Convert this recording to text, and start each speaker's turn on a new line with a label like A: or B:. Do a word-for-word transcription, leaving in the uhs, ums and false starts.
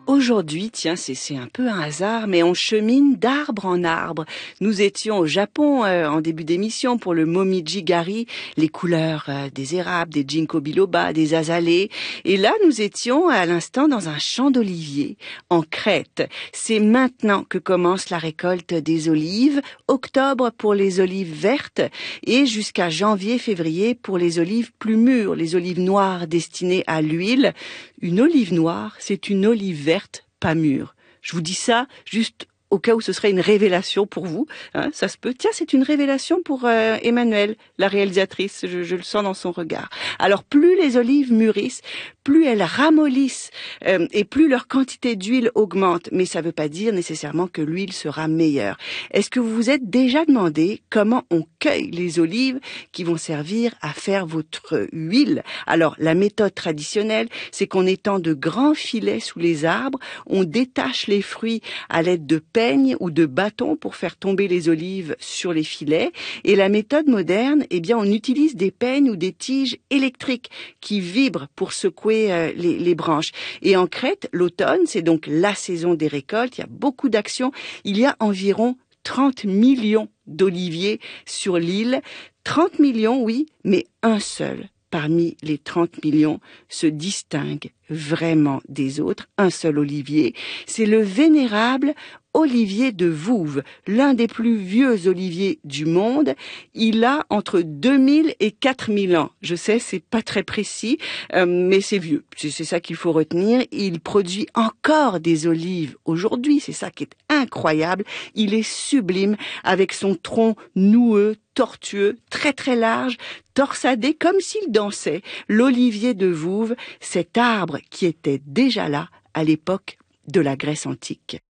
A: Aujourd'hui, tiens, c'est, c'est un peu un hasard, mais on chemine d'arbre en arbre. Nous étions au Japon euh, en début d'émission pour le Momiji-gari, les couleurs euh, des érables, des ginkgo biloba, des azalées. Et là, nous étions à l'instant dans un champ d'oliviers en Crète. C'est maintenant que commence la récolte des olives, octobre pour les olives vertes et jusqu'à janvier-février pour les olives plus mûres, les olives noires destinées à l'huile. Une olive noire, c'est une olive verte, pas mûre. Je vous dis ça juste au cas où ce serait une révélation pour vous. Hein, ça se peut. Tiens, c'est une révélation pour euh, Emmanuelle, la réalisatrice. Je, je le sens dans son regard. Alors, plus les olives mûrissent, plus elles ramollissent euh, et plus leur quantité d'huile augmente. Mais ça ne veut pas dire nécessairement que l'huile sera meilleure. Est-ce que vous vous êtes déjà demandé comment on cueille les olives qui vont servir à faire votre huile? Alors, la méthode traditionnelle, c'est qu'on étend de grands filets sous les arbres, on détache les fruits à l'aide de peigne ou de bâton pour faire tomber les olives sur les filets. Et la méthode moderne, eh bien, on utilise des peignes ou des tiges électriques qui vibrent pour secouer euh, les, les branches. Et en Crète, l'automne, c'est donc la saison des récoltes. Il y a beaucoup d'actions. Il y a environ trente millions d'oliviers sur l'île. trente millions, oui, mais un seul parmi les trente millions se distingue vraiment des autres, un seul olivier. C'est le vénérable olivier de Vouves, l'un des plus vieux oliviers du monde. Il a entre deux mille et quatre mille ans. Je sais, c'est pas très précis, euh, mais c'est vieux. C'est, c'est ça qu'il faut retenir. Il produit encore des olives aujourd'hui. C'est ça qui est incroyable. Il est sublime avec son tronc noueux, tortueux, très très large, torsadé comme s'il dansait. L'olivier de Vouves, cet arbre qui était déjà là à l'époque de la Grèce antique.